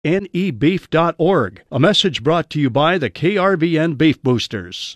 nebeef.org. A message brought to you by the KRVN Beef Boosters.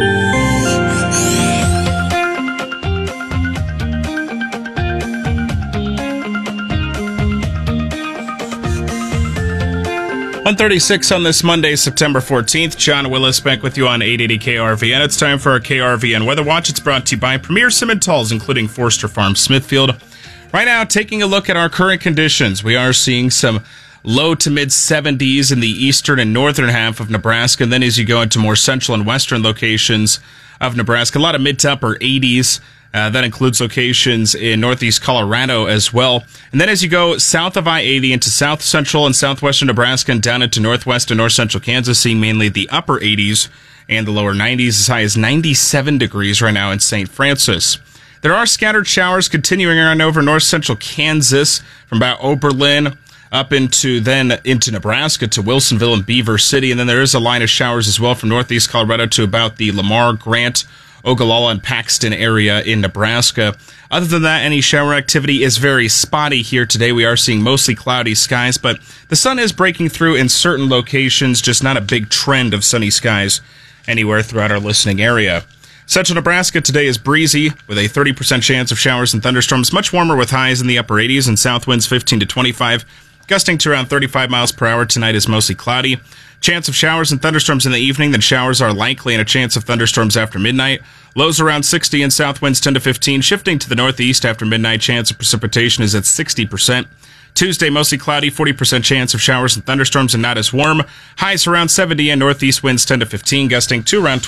.136 on this Monday, September 14th. John Willis back with you on 880 KRVN. It's time for our KRVN Weather Watch. It's brought to you by Premier Simmentals, including Forster Farm Smithfield. Right now, taking a look at our current conditions, we are seeing some low to mid 70s in the eastern and northern half of Nebraska. And then as you go into more central and western locations of Nebraska, a lot of mid to upper 80s. That includes locations in northeast Colorado as well. And then as you go south of I-80 into south central and southwestern Nebraska and down into northwest and north central Kansas, seeing mainly the upper 80s and the lower 90s, as high as 97 degrees right now in St. Francis. There are scattered showers continuing on over north central Kansas from about Oberlin up into Nebraska to Wilsonville and Beaver City. And then there is a line of showers as well from northeast Colorado to about the Lamar, Grant, Ogallala, and Paxton area in Nebraska. Other than that, any shower activity is very spotty here today. We are seeing mostly cloudy skies, but the sun is breaking through in certain locations, just not a big trend of sunny skies anywhere throughout our listening area. Central Nebraska today is breezy with a 30% chance of showers and thunderstorms, much warmer with highs in the upper 80s and south winds 15 to 25, gusting to around 35 miles per hour. Tonight is mostly cloudy. Chance of showers and thunderstorms in the evening, then showers are likely and a chance of thunderstorms after midnight. Lows around 60 and south winds 10 to 15, shifting to the northeast after midnight. Chance of precipitation is at 60%. Tuesday, mostly cloudy, 40% chance of showers and thunderstorms and not as warm. Highs around 70 and northeast winds 10 to 15, gusting to around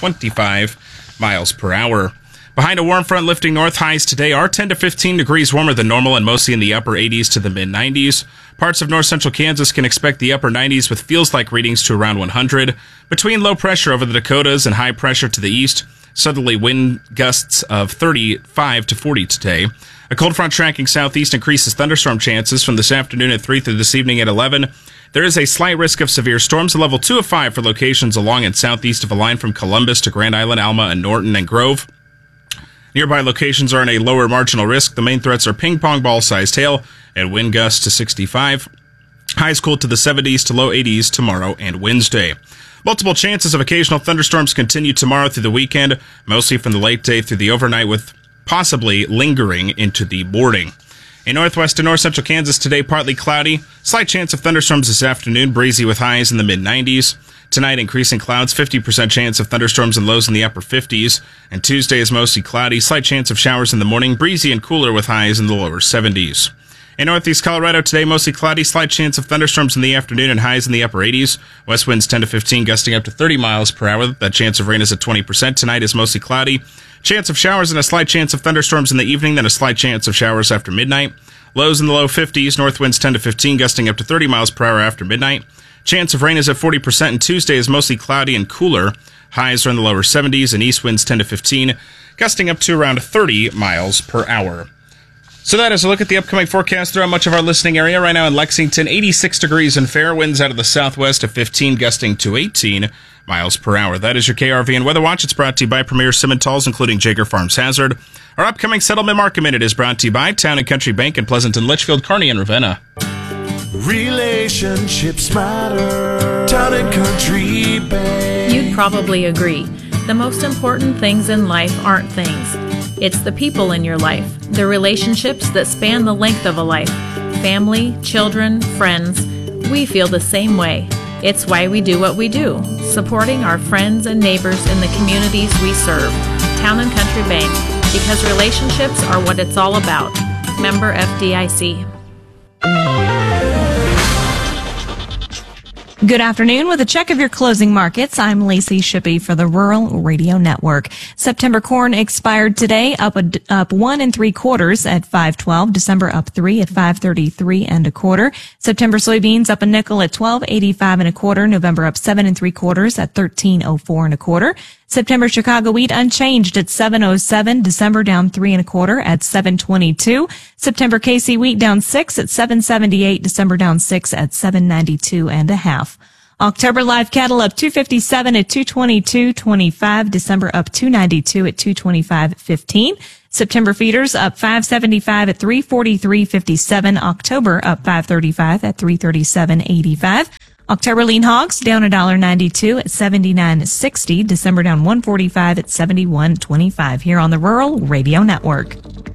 25 miles per hour. Behind a warm front lifting north, highs today are 10 to 15 degrees warmer than normal and mostly in the upper 80s to the mid-90s. Parts of north central Kansas can expect the upper 90s with feels-like readings to around 100. Between low pressure over the Dakotas and high pressure to the east, southerly wind gusts of 35 to 40 today. A cold front tracking southeast increases thunderstorm chances from this afternoon at 3 through this evening at 11. There is a slight risk of severe storms, a level 2 of 5 for locations along and southeast of a line from Columbus to Grand Island, Alma, and Norton and Grove. Nearby locations are in a lower marginal risk. The main threats are ping-pong ball-sized hail and wind gusts to 65. Highs cool to the 70s to low 80s tomorrow and Wednesday. Multiple chances of occasional thunderstorms continue tomorrow through the weekend, mostly from the late day through the overnight, with possibly lingering into the morning. In northwest and north central Kansas today, partly cloudy. Slight chance of thunderstorms this afternoon, breezy with highs in the mid-90s. Tonight, increasing clouds, 50% chance of thunderstorms and lows in the upper 50s. And Tuesday is mostly cloudy, slight chance of showers in the morning, breezy and cooler with highs in the lower 70s. In northeast Colorado today, mostly cloudy, slight chance of thunderstorms in the afternoon and highs in the upper 80s. West winds 10 to 15, gusting up to 30 miles per hour. That chance of rain is at 20%. Tonight is mostly cloudy. Chance of showers and a slight chance of thunderstorms in the evening, then a slight chance of showers after midnight. Lows in the low 50s, north winds 10 to 15, gusting up to 30 miles per hour after midnight. Chance of rain is at 40%, and Tuesday is mostly cloudy and cooler. Highs are in the lower 70s, and east winds 10 to 15, gusting up to around 30 miles per hour. So that is a look at the upcoming forecast throughout much of our listening area. Right now in Lexington, 86 degrees and fair. Winds out of the southwest of 15, gusting to 18 miles per hour. That is your KRVN Weather Watch. It's brought to you by Premier Simmentals, including Jaeger Farms Hazard. Our upcoming Settlement Market Minute is brought to you by Town & Country Bank in Pleasanton, Litchfield, Kearney, and Ravenna. Relationships matter. Town & Country Bank. You'd probably agree. The most important things in life aren't things. It's the people in your life, the relationships that span the length of a life. Family, children, friends. We feel the same way. It's why we do what we do, supporting our friends and neighbors in the communities we serve. Town & Country Bank, because relationships are what it's all about. Member FDIC. Good afternoon. With a check of your closing markets, I'm Lacey Shippey for the Rural Radio Network. September corn expired today, up 1 3/4 at 5.12. December up 3 at 5.33 1/4. September soybeans up a nickel at 12.85 1/4. November up 7 3/4 at 13.04 1/4. September Chicago wheat unchanged at 7.07. December down 3 1/4 at 7.22. September KC wheat down 6 at 7.78. December down 6 at 7.92 1/2. October live cattle up 257 at 222.25. December up 292 at 225.15. September feeders up 575 at 343.57. October up 535 at 337.85. October lean hogs down $1.92 at 79.60. December down 145 at 71.25. Here on the Rural Radio Network.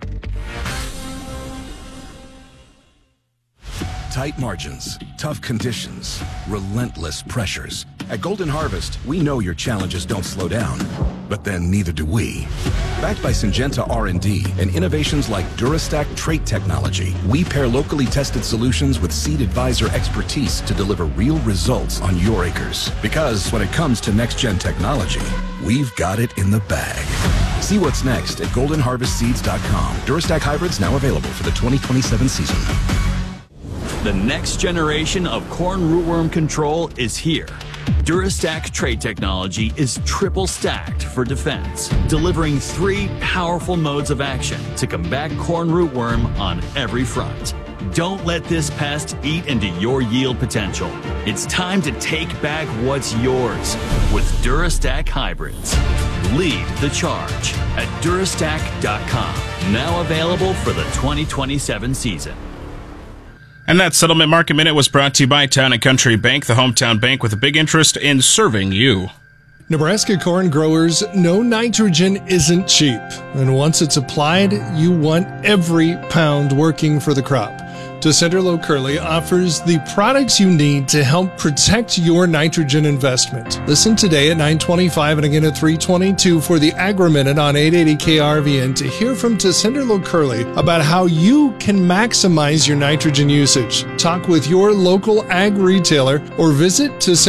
Tight margins, tough conditions, relentless pressures. At Golden Harvest, we know your challenges don't slow down, but then neither do we. Backed by Syngenta R&D and innovations like DuraStack trait technology, we pair locally tested solutions with Seed Advisor expertise to deliver real results on your acres. Because when it comes to next-gen technology, we've got it in the bag. See what's next at goldenharvestseeds.com. DuraStack hybrids now available for the 2027 season. The next generation of corn rootworm control is here. DuraStack trait technology is triple stacked for defense, delivering 3 powerful modes of action to combat corn rootworm on every front. Don't let this pest eat into your yield potential. It's time to take back what's yours with DuraStack hybrids. Lead the charge at Durastack.com. Now available for the 2027 season. And that Settlement Market Minute was brought to you by Town & Country Bank, the hometown bank with a big interest in serving you. Nebraska corn growers know nitrogen isn't cheap, and once it's applied, you want every pound working for the crop. Tessenderlo Curley offers the products you need to help protect your nitrogen investment. Listen today at 9:25 and again at 3:22 for the Agri-Minute on 880 KRVN to hear from Tessenderlo Curley about how you can maximize your nitrogen usage. Talk with your local ag retailer or visit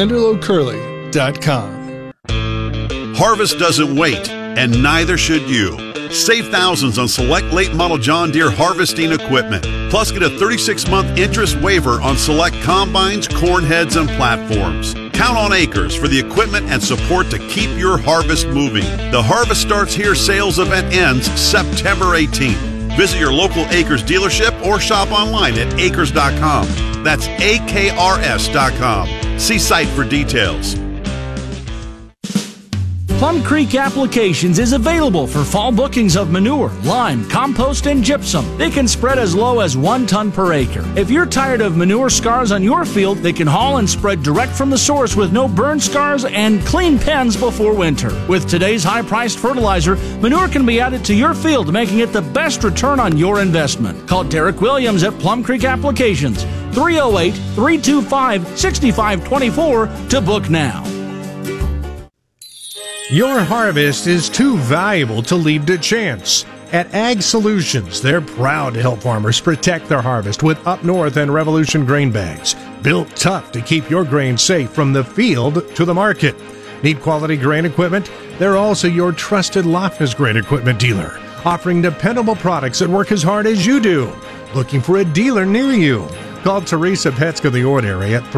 tessenderlocurley.com. Harvest doesn't wait, and neither should you. Save thousands on select late model John Deere harvesting equipment. Plus, get a 36-month interest waiver on select combines, corn heads, and platforms. Count on Acres for the equipment and support to keep your harvest moving. The Harvest Starts Here sales event ends September 18th. Visit your local Acres dealership or shop online at acres.com. That's AKRS.com. See site for details. Plum Creek Applications is available for fall bookings of manure, lime, compost, and gypsum. They can spread as low as 1 ton per acre. If you're tired of manure scars on your field, they can haul and spread direct from the source with no burn scars and clean pens before winter. With today's high-priced fertilizer, manure can be added to your field, making it the best return on your investment. Call Derek Williams at Plum Creek Applications, 308-325-6524 to book now. Your harvest is too valuable to leave to chance. At Ag Solutions, they're proud to help farmers protect their harvest with Up North and Revolution grain bags, built tough to keep your grain safe from the field to the market. Need quality grain equipment? They're also your trusted Loftus grain equipment dealer, offering dependable products that work as hard as you do. Looking for a dealer near you? Call Teresa Petska of the Ord area at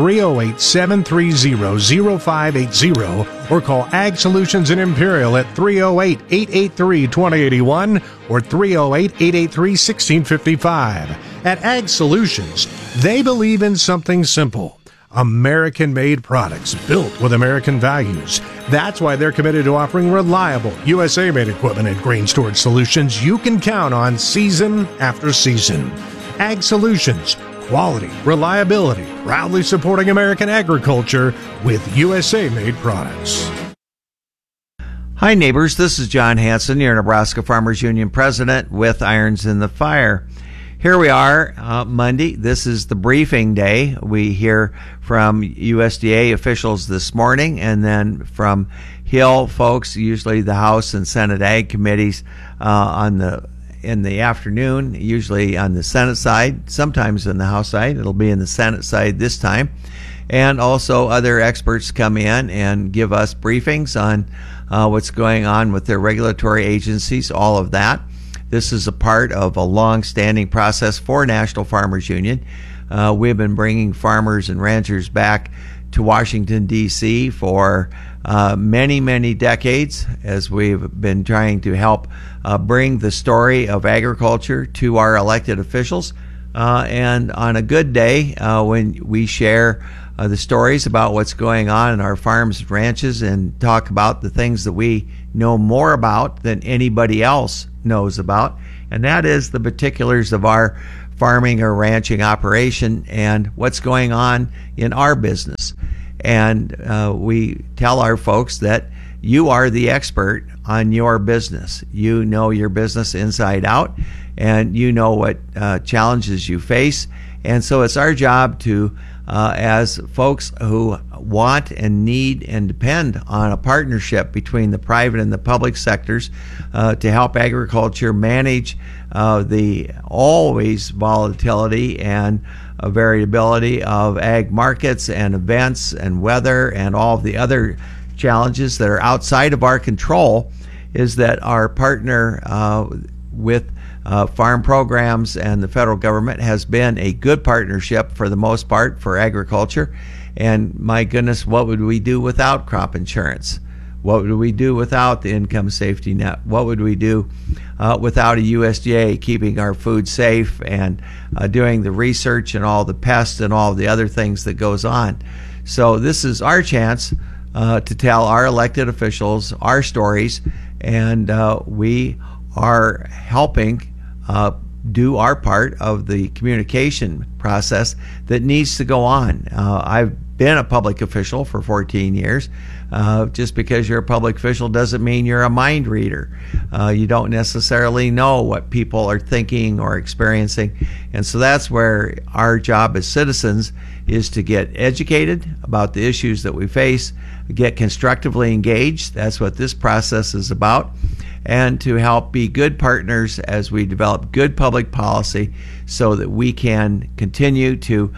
308-730-0580 or call Ag Solutions in Imperial at 308-883-2081 or 308-883-1655. At Ag Solutions, they believe in something simple: American-made products built with American values. That's why they're committed to offering reliable USA-made equipment and grain storage solutions you can count on season after season. Ag Solutions. Quality, reliability, proudly supporting American agriculture with USA-made products. Hi, neighbors. This is John Hanson, your Nebraska Farmers Union president with Irons in the Fire. Here we are, Monday. This is the briefing day. We hear from USDA officials this morning and then from Hill folks, usually the House and Senate Ag committees in the afternoon, usually on the Senate side, sometimes on the House side. It'll be in the Senate side this time. And also other experts come in and give us briefings on what's going on with their regulatory agencies, all of that. This is a part of a long-standing process for National Farmers Union. We've been bringing farmers and ranchers back to Washington, D.C. for many, many decades, as we've been trying to help bring the story of agriculture to our elected officials. And on a good day, when we share the stories about what's going on in our farms and ranches and talk about the things that we know more about than anybody else knows about, and that is the particulars of our farming or ranching operation and what's going on in our business. And we tell our folks that you are the expert on your business. You know your business inside out, and you know what challenges you face. And so it's our job to, as folks who want and need and depend on a partnership between the private and the public sectors to help agriculture manage the always volatility and variability of ag markets and events and weather and all of the other challenges that are outside of our control, is that our partner with farm programs and the federal government has been a good partnership for the most part for agriculture. And my goodness, what would we do without crop insurance? What would we do without the income safety net? What would we do without a USDA keeping our food safe and doing the research and all the pests and all the other things that goes on? So this is our chance to tell our elected officials our stories, and we are helping do our part of the communication process that needs to go on. I've been a public official for 14 years. Just because you're a public official doesn't mean you're a mind reader. You don't necessarily know what people are thinking or experiencing. And so that's where our job as citizens is to get educated about the issues that we face, get constructively engaged. That's what this process is about. And to help be good partners as we develop good public policy so that we can continue to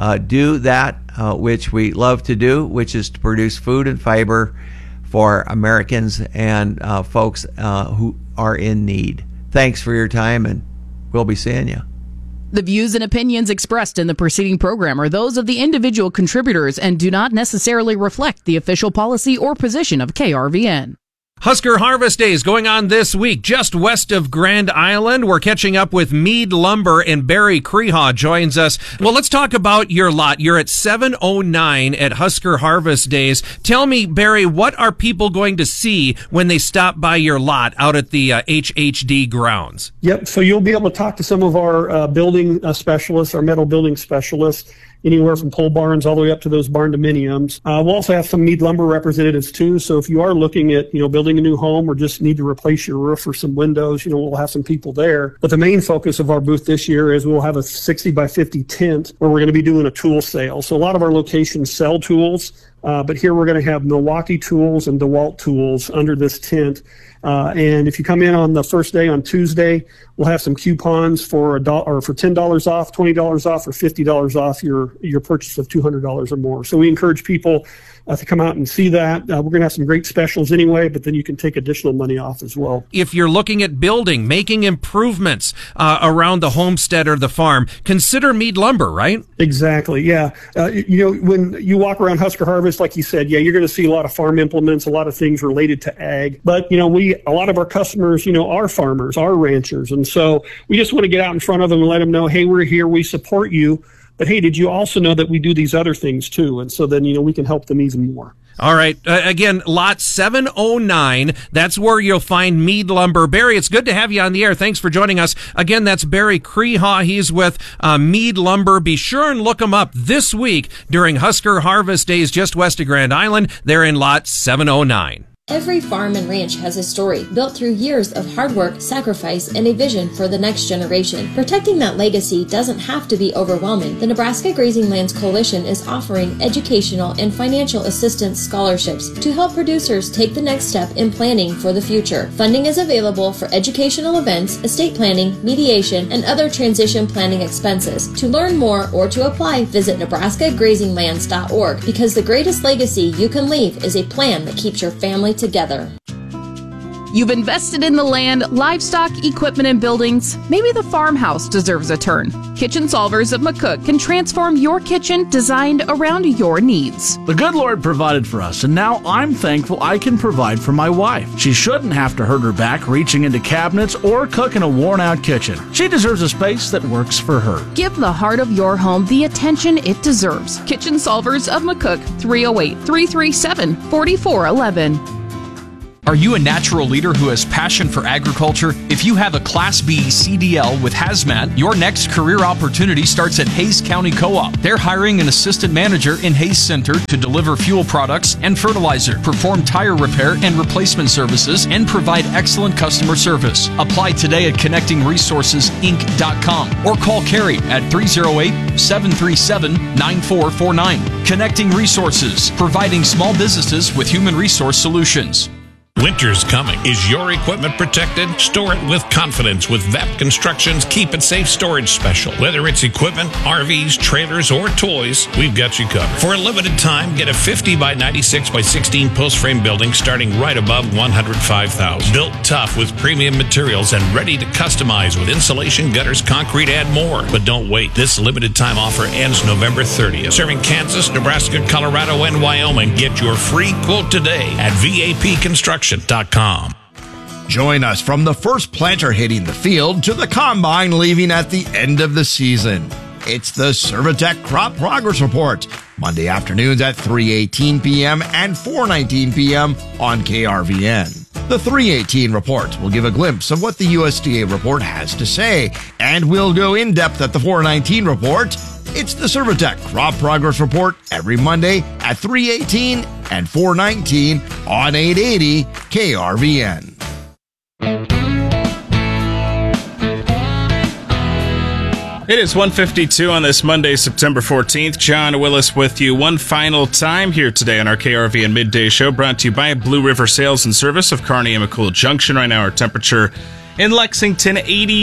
do that which we love to do, which is to produce food and fiber for Americans and folks who are in need. Thanks for your time, and we'll be seeing you. The views and opinions expressed in the preceding program are those of the individual contributors and do not necessarily reflect the official policy or position of KRVN. Husker Harvest Days going on this week just west of Grand Island. We're catching up with Mead Lumber, and Barry Crehaw joins us. Well, let's talk about your lot. You're at 709 at Husker Harvest Days. Tell me, Barry, what are people going to see when they stop by your lot out at the HHD grounds? Yep, so you'll be able to talk to some of our building specialists, our metal building specialists, anywhere from pole barns all the way up to those barn dominiums. We'll also have some Mead Lumber representatives too. So if you are looking at, building a new home or just need to replace your roof or some windows, we'll have some people there. But the main focus of our booth this year is we'll have a 60 by 50 tent where we're going to be doing a tool sale. So a lot of our locations sell tools, but here we're going to have Milwaukee tools and DeWalt tools under this tent. And if you come in on the first day on Tuesday, we'll have some coupons for $10 off, $20 off, or $50 off your purchase of $200 or more. So we encourage people to come out and see that. We're going to have some great specials anyway, but then you can take additional money off as well. If you're looking at building, making improvements around the homestead or the farm, consider Mead Lumber, right? Exactly, yeah. When you walk around Husker Harvest, like you said, yeah, you're going to see a lot of farm implements, a lot of things related to ag. But, a lot of our customers, are farmers, are ranchers. And so we just want to get out in front of them and let them know, hey, we're here, we support you. But hey, did you also know that we do these other things too? And so then, we can help them even more. All right. Again, lot 709. That's where you'll find Mead Lumber. Barry, it's good to have you on the air. Thanks for joining us. Again, that's Barry Crehaw. He's with Mead Lumber. Be sure and look him up this week during Husker Harvest Days just west of Grand Island. They're in lot 709. Every farm and ranch has a story built through years of hard work, sacrifice, and a vision for the next generation. Protecting that legacy doesn't have to be overwhelming. The Nebraska Grazing Lands Coalition is offering educational and financial assistance scholarships to help producers take the next step in planning for the future. Funding is available for educational events, estate planning, mediation, and other transition planning expenses. To learn more or to apply, visit nebraskagrazinglands.org, because the greatest legacy you can leave is a plan that keeps your family together. You've invested in the land, livestock, equipment, and buildings. Maybe the farmhouse deserves a turn. Kitchen Solvers of McCook can transform your kitchen designed around your needs. The good Lord provided for us, and now I'm thankful I can provide for my wife. She shouldn't have to hurt her back reaching into cabinets or cook in a worn-out kitchen. She deserves a space that works for her. Give the heart of your home the attention it deserves. Kitchen Solvers of McCook, 308-337-4411. Are you a natural leader who has passion for agriculture? If you have a Class B CDL with Hazmat, your next career opportunity starts at Hays County Co-op. They're hiring an assistant manager in Hays Center to deliver fuel products and fertilizer, perform tire repair and replacement services, and provide excellent customer service. Apply today at connectingresourcesinc.com or call Carrie at 308-737-9449. Connecting Resources, providing small businesses with human resource solutions. Winter's coming. Is your equipment protected? Store it with confidence with VEP Construction's Keep It Safe Storage Special. Whether it's equipment, RVs, trailers, or toys, we've got you covered. For a limited time, get a 50 by 96 by 16 post frame building starting right above $105,000. Built tough with premium materials and ready to customize with insulation, gutters, concrete, and more. But don't wait. This limited time offer ends November 30th. Serving Kansas, Nebraska, Colorado, and Wyoming. Get your free quote today at VAPconstruction.com. Join us from the first planter hitting the field to the combine leaving at the end of the season. It's the Servitech Crop Progress Report, Monday afternoons at 3:18 p.m. and 4:19 p.m. on KRVN. The 3:18 report will give a glimpse of what the USDA report has to say, and we'll go in depth at the 4:19 report. It's the Servitech Crop Progress Report every Monday at 3:18 and 4:19 on 880 KRVN. It is 1:52 on this Monday, September 14th. John Willis with you one final time here today on our KRVN Midday Show, brought to you by Blue River Sales and Service of Kearney and McCool Junction. Right now, our temperature in Lexington,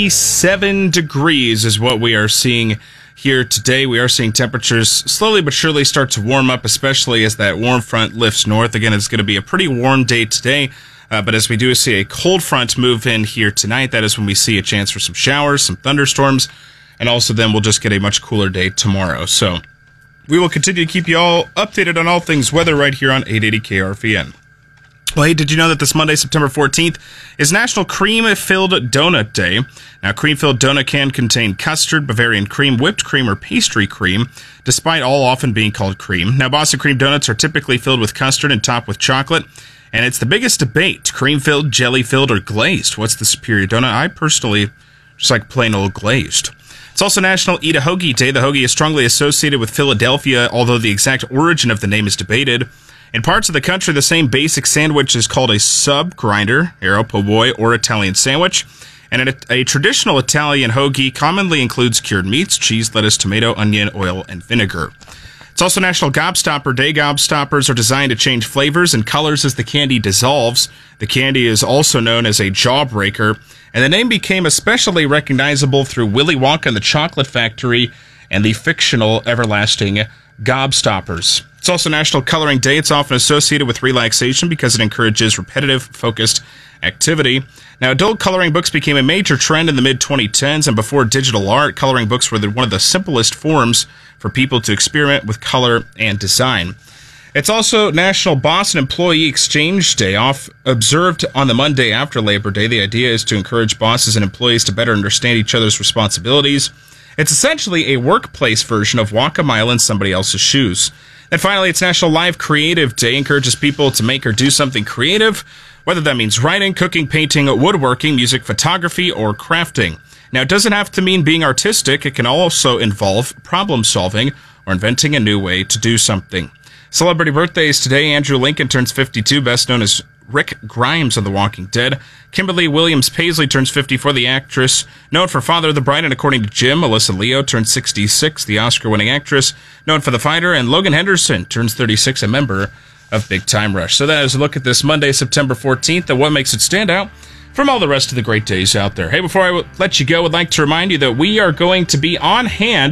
87 degrees is what we are seeing here today. We are seeing temperatures slowly but surely start to warm up, especially as that warm front lifts north. Again, it's going to be a pretty warm day today, but as we do see a cold front move in here tonight, that is when we see a chance for some showers, some thunderstorms, and also then we'll just get a much cooler day tomorrow. So we will continue to keep you all updated on all things weather right here on 880 KRVN. Well, hey, did you know that this Monday, September 14th, is National Cream-Filled Donut Day? Now, cream-filled donut can contain custard, Bavarian cream, whipped cream, or pastry cream, despite all often being called cream. Now, Boston cream donuts are typically filled with custard and topped with chocolate, and it's the biggest debate, cream-filled, jelly-filled, or glazed. What's the superior donut? I personally just like plain old glazed. It's also National Eat a Hoagie Day. The hoagie is strongly associated with Philadelphia, although the exact origin of the name is debated. In parts of the country, the same basic sandwich is called a sub grinder, arrow, po' boy, or Italian sandwich. And a traditional Italian hoagie commonly includes cured meats, cheese, lettuce, tomato, onion, oil, and vinegar. It's also National Gobstopper Day. Gobstoppers are designed to change flavors and colors as the candy dissolves. The candy is also known as a jawbreaker, and the name became especially recognizable through Willy Wonka and the Chocolate Factory and the fictional everlasting Gobstoppers. It's also National Coloring Day. It's often associated with relaxation because it encourages repetitive, focused activity. Now, adult coloring books became a major trend in the mid-2010s, and before digital art, coloring books were one of the simplest forms for people to experiment with color and design. It's also National Boston Employee Exchange Day, observed on the Monday after Labor Day. The idea is to encourage bosses and employees to better understand each other's responsibilities. It's essentially a workplace version of walk a mile in somebody else's shoes. And finally, it's National Live Creative Day. Encourages people to make or do something creative, whether that means writing, cooking, painting, woodworking, music, photography, or crafting. Now, it doesn't have to mean being artistic. It can also involve problem solving or inventing a new way to do something. Celebrity birthdays today. Andrew Lincoln turns 52, best known as Rick Grimes on The Walking Dead. Kimberly Williams Paisley turns 54, the actress known for Father of the Bride, and according to Jim, Alyssa Leo turns 66, the Oscar-winning actress known for The Fighter, and Logan Henderson turns 36, a member of Big Time Rush. So that is a look at this Monday, September 14th, and what makes it stand out from all the rest of the great days out there. Hey, before I let you go, I'd like to remind you that we are going to be on hand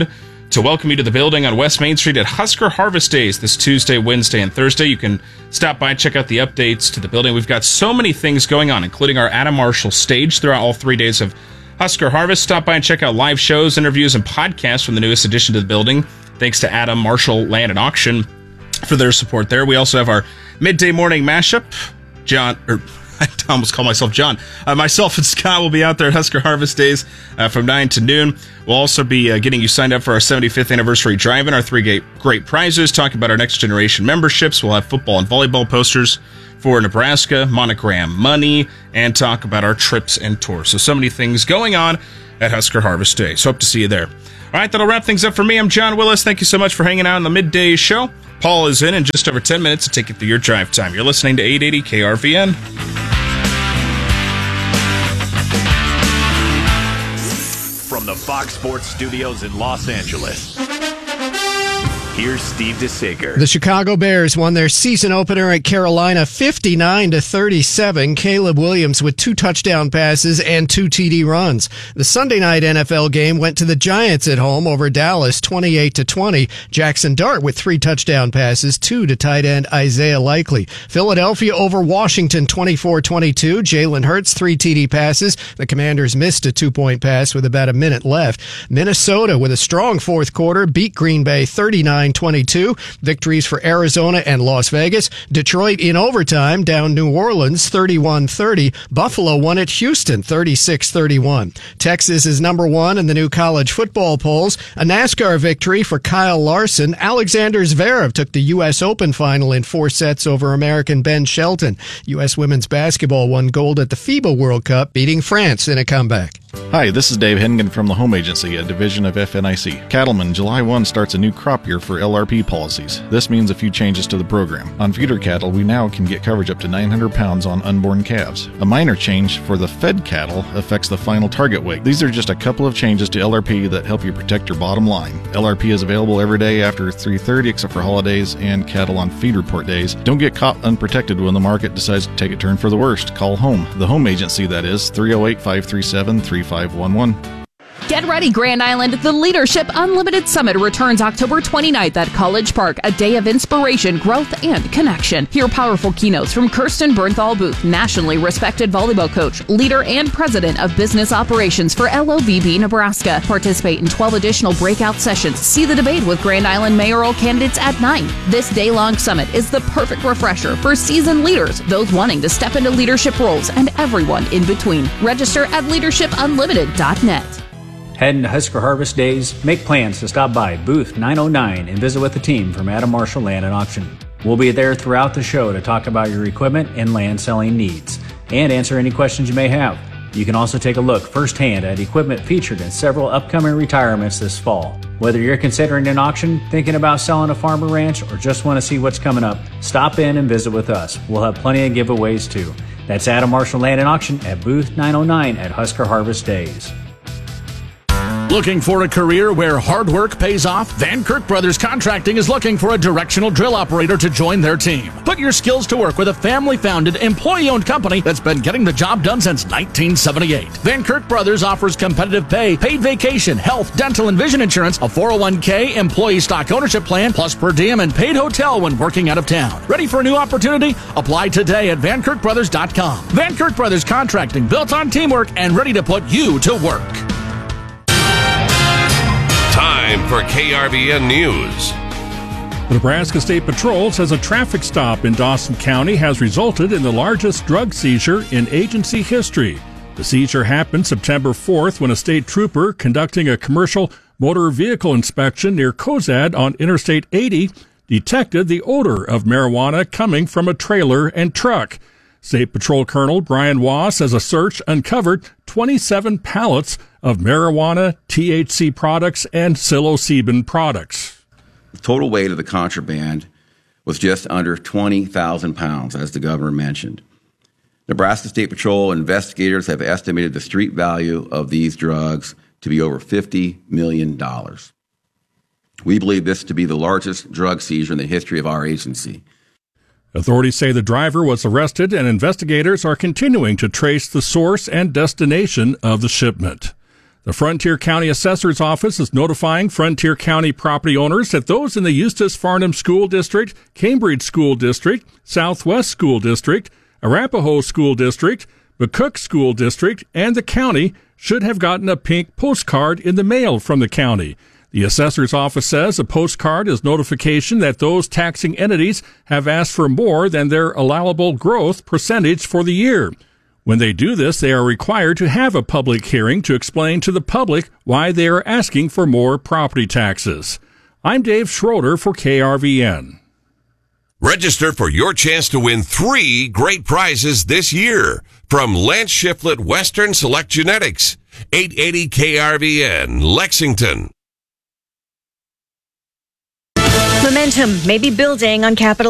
to welcome you to the building on West Main Street at Husker Harvest Days this Tuesday, Wednesday, and Thursday. You can stop by and check out the updates to the building. We've got so many things going on, including our Adam Marshall stage throughout all 3 days of Husker Harvest. Stop by and check out live shows, interviews, and podcasts from the newest addition to the building. Thanks to Adam Marshall Land and Auction for their support there. We also have our midday morning mashup. I almost call myself John. Myself and Scott will be out there at Husker Harvest Days from 9 to noon. We'll also be getting you signed up for our 75th anniversary drive-in, our 3 great prizes, talk about our next generation memberships. We'll have football and volleyball posters for Nebraska, monogram money, and talk about our trips and tours. So many things going on at Husker Harvest Days. Hope to see you there. All right, that'll wrap things up for me. I'm John Willis. Thank you so much for hanging out on the midday show. Paul is in just over 10 minutes to take you through your drive time. You're listening to 880 KRVN. From the Fox Sports Studios in Los Angeles, here's Steve DeSager. The Chicago Bears won their season opener at Carolina 59-37. Caleb Williams with 2 touchdown passes and 2 TD runs. The Sunday night NFL game went to the Giants at home over Dallas 28-20. Jackson Dart with 3 touchdown passes, 2 to tight end Isaiah Likely. Philadelphia over Washington 24-22. Jalen Hurts 3 TD passes. The Commanders missed a 2-point pass with about a minute left. Minnesota with a strong fourth quarter beat Green Bay 39-22. Victories for Arizona and Las Vegas. Detroit in overtime down New Orleans 31-30. Buffalo won at Houston 36-31. Texas is number 1 in the new college football polls. A NASCAR victory for Kyle Larson. Alexander Zverev took the U.S. Open final in 4 sets over American Ben Shelton. U.S. women's basketball won gold at the FIBA World Cup, beating France in a comeback. Hi, this is Dave Hennigan from the Home Agency, a division of FNIC. Cattlemen, July 1 starts a new crop year for LRP policies. This means a few changes to the program. On feeder cattle, we now can get coverage up to 900 pounds on unborn calves. A minor change for the fed cattle affects the final target weight. These are just a couple of changes to LRP that help you protect your bottom line. LRP is available every day after 3:30 except for holidays and cattle on feed report days. Don't get caught unprotected when the market decides to take a turn for the worst. Call home. The Home Agency, that is, 308-537-3511. Get ready, Grand Island. The Leadership Unlimited Summit returns October 29th at College Park, a day of inspiration, growth, and connection. Hear powerful keynotes from Kirsten Bernthal Booth, nationally respected volleyball coach, leader, and president of business operations for LOVB Nebraska. Participate in 12 additional breakout sessions. See the debate with Grand Island mayoral candidates at 9. This day-long summit is the perfect refresher for seasoned leaders, those wanting to step into leadership roles, and everyone in between. Register at leadershipunlimited.net. Head into Husker Harvest Days, make plans to stop by booth 909 and visit with the team from Adam Marshall Land and Auction. We'll be there throughout the show to talk about your equipment and land selling needs and answer any questions you may have. You can also take a look firsthand at equipment featured in several upcoming retirements this fall. Whether you're considering an auction, thinking about selling a farm or ranch, or just want to see what's coming up, stop in and visit with us. We'll have plenty of giveaways too. That's Adam Marshall Land and Auction at booth 909 at Husker Harvest Days. Looking for a career where hard work pays off? Van Kirk Brothers Contracting is looking for a directional drill operator to join their team. Put your skills to work with a family-founded, employee-owned company that's been getting the job done since 1978. Van Kirk Brothers offers competitive pay, paid vacation, health, dental, and vision insurance, a 401k, employee stock ownership plan, plus per diem and paid hotel when working out of town. Ready for a new opportunity? Apply today at VanKirkBrothers.com. Van Kirk Brothers Contracting, built on teamwork and ready to put you to work. Time for KRVN News. The Nebraska State Patrol says a traffic stop in Dawson County has resulted in the largest drug seizure in agency history. The seizure happened September 4th when a state trooper conducting a commercial motor vehicle inspection near Cozad on Interstate 80 detected the odor of marijuana coming from a trailer and truck. State Patrol Colonel Brian Waugh says a search uncovered 27 pallets of marijuana, THC products, and psilocybin products. The total weight of the contraband was just under 20,000 pounds, as the governor mentioned. Nebraska State Patrol investigators have estimated the street value of these drugs to be over $50 million. We believe this to be the largest drug seizure in the history of our agency. Authorities say the driver was arrested and investigators are continuing to trace the source and destination of the shipment. The Frontier County Assessor's Office is notifying Frontier County property owners that those in the Eustis Farnham School District, Cambridge School District, Southwest School District, Arapahoe School District, McCook School District, and the county should have gotten a pink postcard in the mail from the county. The assessor's office says a postcard is notification that those taxing entities have asked for more than their allowable growth percentage for the year. When they do this, they are required to have a public hearing to explain to the public why they are asking for more property taxes. I'm Dave Schroeder for KRVN. Register for your chance to win 3 great prizes this year from Lance Shiflett Western Select Genetics, 880 KRVN, Lexington. Momentum may be building on Capitol